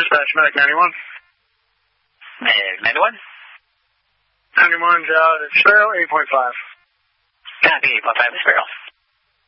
Dispatch Medic 91. 91? 91, Joe, it's Sparrow 8.5. Copy, 8.5 Sparrow.